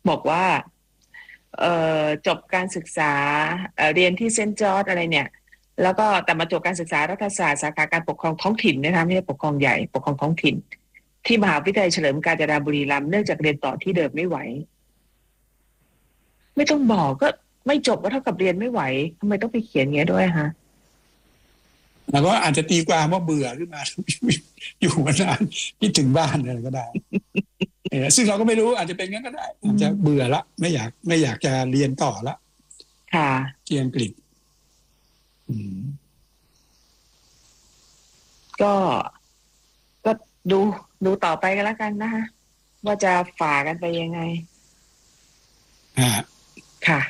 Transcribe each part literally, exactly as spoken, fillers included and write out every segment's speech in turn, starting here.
บอกว่าเอ่อจบการศึกษาเอ่อเรียนที่เซนต์จอร์จอะไรเนี่ยแล้วก็แต่มาจบการศึกษารัฐศาสตร์สาขาการปกครองท้องถิ่นนะคะไม่ใช่ปกครองใหญ่ปกครองท้องถิ่นที่มหาวิทยาลัยเฉลิมกาญจนาบุรีรัมย์เนื่องจากเรียนต่อที่เดิมไม่ไหวไม่ต้องบอกก็ไม่จบก็เท่ากับเรียนไม่ไหวทำไมต้องไปเขียนอย่างเงี้ยด้วยฮะแล้วก็อาจจะตีความว่าเบื่อขึ้นมา อยู่มานานคิดถึงบ้านอะไรก็ได้เออซึ่งเราก็ไม่รู้อาจจะเป็นงั้นก็ได้อาจจะเบื่อละไม่อยากไม่อยากจะเรียนต่อละค่ะที่อังกฤษอืมก็ก็ดูดูต่อไปกันแล้วกันนะคะว่าจะฝ่ากันไปยังไงอ่าค่ะ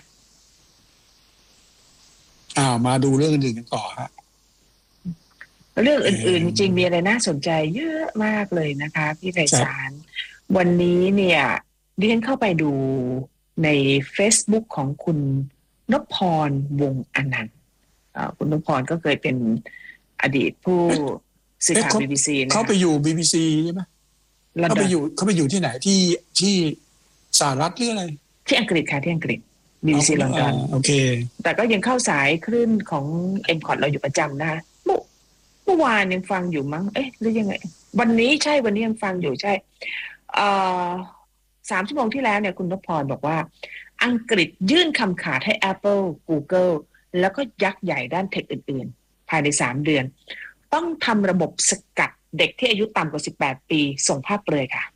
อ้าวมาดูเรื่องอื่นกันต่อฮะเรื่องอื่นๆจริงๆมีอะไรน่าสนใจเยอะมากเลยนะคะพี่ไพศาลวันนี้เนี่ยดิฉันเข้าไปดูใน Facebook ของคุณนพพรวงศ์อนันต์คุณนพพรก็เคยเป็นอดีตผู้สื่อข่าว บี บี ซี นะคะเขาไปอยู่ บี บี ซี ใช่ไหมเขาไปอยู่เขาไปอยู่ที่ไหนที่ที่สหรัฐหรืออะไรที่อังกฤษค่ะที่อังกฤษ บี บี ซี ลอนดอนโอเคแต่ก็ยังเข้าสายคลื่นของ เอ็ม คอท เราอยู่ประจำนะคะเมื่อวานยังฟังอยู่มั้งเอ๊ะหรือยังไงวันนี้ใช่วันนี้ยังฟังอยู่ใช่เอ่อสามชั่วโมงที่แล้วเนี่ยคุณนพพรบอกว่าอังกฤษยื่นคำขาดให้ Apple Google แล้วก็ยักษ์ใหญ่ด้านเทคอื่นๆภายในสามเดือนต้องทำระบบสกัดเด็กที่อายุต่ำกว่าสิบแปดปีส่งภาพเปลือยค่ะ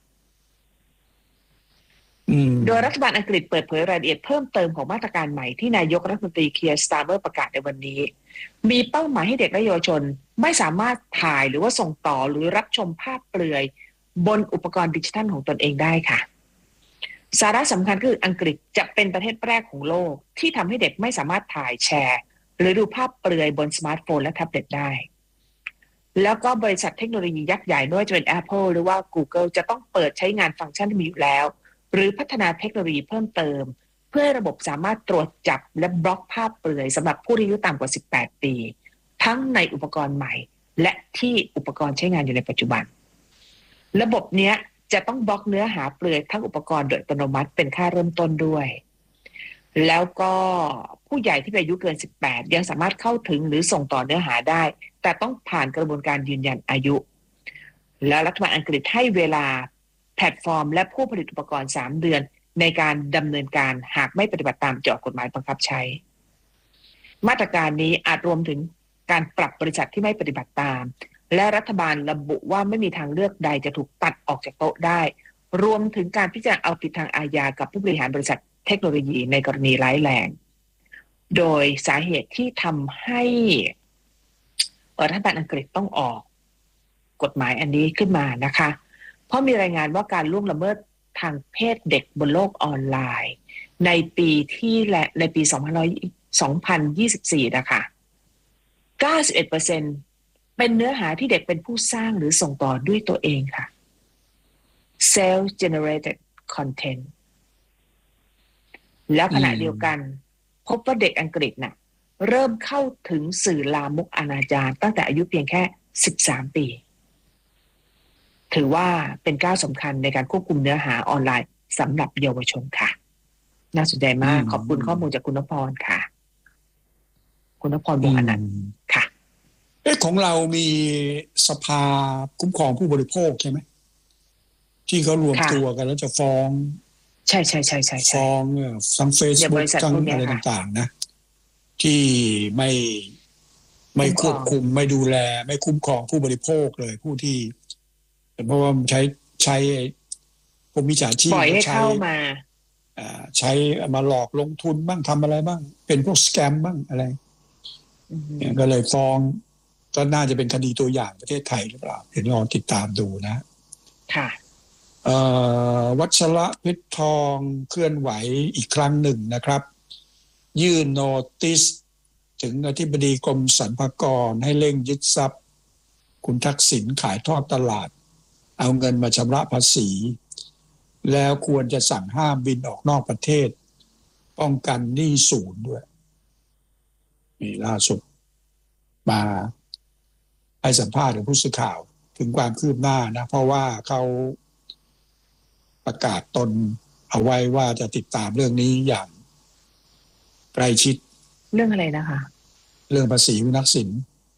โดยรัฐบาลอังกฤษเปิดเผยรายละเอียดเพิ่มเติมของมาตรการใหม่ที่นายกรัฐมนตรีเคียร์สตาร์เมอร์ประกาศในวันนี้มีเป้าหมายให้เด็กและเยาวชนไม่สามารถถ่ายหรือว่าส่งต่อหรือรับชมภาพเปลือยบนอุปกรณ์ดิจิทัลของตนเองได้ค่ะสาระสำคัญคืออังกฤษจะเป็นประเทศแรกของโลกที่ทำให้เด็กไม่สามารถถ่ายแชร์หรือดูภาพเปลือยบนสมาร์ทโฟนและแท็บเล็ตได้แล้วก็บริษัทเทคโนโลยียักษ์ใหญ่ไม่ว่าจะเป็น Apple หรือว่า Google จะต้องเปิดใช้งานฟังก์ชันที่มีอยู่แล้วหรือพัฒนาเทคโนโลยีเพิ่มเติมเพื่อให้ระบบสามารถตรวจจับและบล็อกภาพเปลือยสำหรับผู้ที่อายุต่ำกว่าสิบแปดปีทั้งในอุปกรณ์ใหม่และที่อุปกรณ์ใช้งานอยู่ในปัจจุบันระบบนี้จะต้องบล็อกเนื้อหาเปลือยทั้งอุปกรณ์โดยอัตโนมัติเป็นค่าเริ่มต้นด้วยแล้วก็ผู้ใหญ่ที่อายุเกินสิบแปดยังสามารถเข้าถึงหรือส่งต่อเนื้อหาได้แต่ต้องผ่านกระบวนการยืนยันอายุและรัฐบาลอังกฤษให้เวลาแพลตฟอร์มและผู้ผลิตอุปกรณ์สามเดือนในการดำเนินการหากไม่ปฏิบัติตามที่ออกกฎหมายบังคับใช้มาตรการนี้อาจรวมถึงการปรับบริษัทที่ไม่ปฏิบัติตามและรัฐบาลระบุว่าไม่มีทางเลือกใดจะถูกตัดออกจากโต๊ะได้รวมถึงการพิจารณาเอาผิดทางอาญากับผู้บริหารบริษัทเทคโนโลยีในกรณีร้ายแรงโดยสาเหตุที่ทำให้รัฐบาลอังกฤษต้องออกกฎหมายอันนี้ขึ้นมานะคะเพราะมีรายงานว่าการล่วงละเมิดทางเพศเด็กบนโลกออนไลน์ในปีที่และในปีสองพันยี่สิบสี่นะคะ เก้าสิบเอ็ดเปอร์เซ็นต์ เป็นเนื้อหาที่เด็กเป็นผู้สร้างหรือส่งต่อด้วยตัวเองค่ะ self generated content แล้วขณะเดียวกันพบว่าเด็กอังกฤษน่ะเริ่มเข้าถึงสื่อลามกอนาจารตั้งแต่อายุเพียงแค่สิบสามปีถือว่าเป็นก้าวสำคัญในการควบคุมเนื้อหาออนไลน์สำหรับเยาวชนค่ะน่าสนใจมากขอบคุณข้อมูลจากคุณนพพรค่ะคุณนพพรวงศ์อนันต์ค่ะเอ๊ะของเรามีสภาคุ้มครองผู้บริโภคใช่ไหมที่เขารวมตัวกันแล้วจะฟ้องใช่ใช่ใช่ใช่ฟ้องทั้ง Facebook ทั้งอะไรต่างๆนะที่ไม่ไม่ควบคุมไม่ดูแลไม่คุ้มครองผู้บริโภคเลยผู้ที่เพราะว่าใช้ใช้พวกมิจฉาชีพปล่อยให้เข้ามาใช้มาหลอกลงทุนบ้างทำอะไรบ้างเป็นพวกสแกมบ้างอะไรก็เลยฟ้องก็น่าจะเป็นคดีตัวอย่างประเทศไทยหรือเปล่าเดี๋ยวลองติดตามดูนะค่ะวัชระเพชรทองเคลื่อนไหวอีกครั้งหนึ่งนะครับยื่นโนติสถึงอธิบดีกรมสรรพากรให้เร่งยึดทรัพย์คุณทักษิณขายทอดตลาดเอาเงินมาชำระภาษีแล้วควรจะสั่งห้ามบินออกนอกประเทศป้องกันหนี้ศูนย์ด้วยนี่ล่าสุดมาให้สัมภาษณ์กับผู้สื่อข่าวถึงความคืบหน้านะเพราะว่าเขาประกาศตนเอาไว้ว่าจะติดตามเรื่องนี้อย่างใกล้ชิดเรื่องอะไรนะคะเรื่องภาษีวินักสิน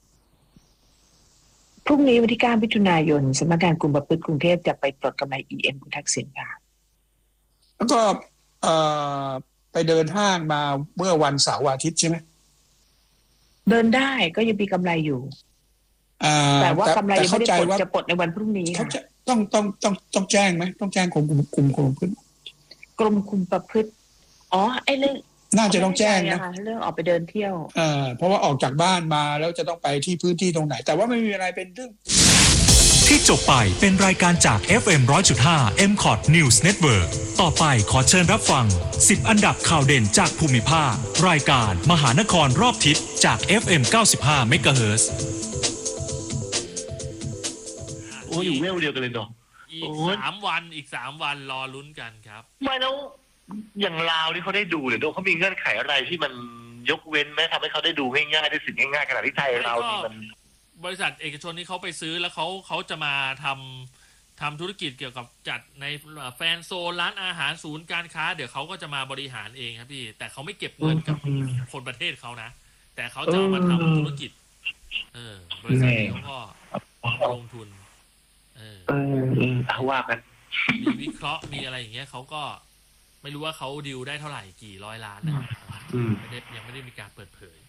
พรุ่งนี้วันที่เก้ามิถุนายนสำนักงานกรุงประพฤติกรุงเทพจะไปปลดกำไร อี เอ็ม คุณทักษิณค่ะแล้วก็ไปเดินห้างมาเมื่อวันเสาร์อาทิตย์ใช่ไหมเดินได้ก็ยังมีกำไรอยู่แต่ว่ากำไรยังไม่ได้ปลดจะปลดในวันพรุ่งนี้เขาจะต้องต้องต้องต้องแจ้งไหมต้องแจ้งกรมคุมกรมคุมกรมคุมประพฤติอ๋อไอ้เรื่องน่าจะต้องแจ้งนะเรื่องออกไปเดินเที่ยวอ่าเพราะว่าออกจากบ้านมาแล้วจะต้องไปที่พื้นที่ตรงไหนแต่ว่าไม่มีอะไรเป็นเรื่องที่จบไปเป็นรายการจาก เอฟ เอ็ม หนึ่งร้อยจุดห้า เอ็ม คอท News Network ต่อไปขอเชิญรับฟังสิบอันดับข่าวเด่นจากภูมิภาครายการมหานครรอบทิศจาก เอฟ เอ็ม เก้าสิบห้า เมกะเฮิรตซ์โอ้อยู่เวลเดียวกันเลยเนาะอีกสามวันอีกสามวันรอลุ้นกันครับไม่แล้วอย่างลาวนี่เขาได้ดูหรือเขามีเงื่อนไขอะไรที่มันยกเว้นไหมทำให้เขาได้ดูง่ายๆได้สิ่งง่ายๆขณะที่ไทยเรานี่มันบริษัทเอกชนที่เขาไปซื้อแล้วเขาเขาจะมาทำทำธุรกิจเกี่ยวกับจัดในแฟนโซนร้านอาหารศูนย์การค้าเดี๋ยวเขาก็จะมาบริหารเองครับพี่แต่เขาไม่เก็บเงินกับคนประเทศเขานะแต่เขาจะมาทำธุรกิจเออบริษัทนี้เขาก็ลงทุนเออเออว่ากันมีวิเคราะห์มีอะไรอย่างเงี้ยเขาก็ไม่รู้ว่าเขาดิวได้เท่าไหร่กี่ร้อยล้านนะไม่ได้ยังไม่ได้มีการเปิดเผย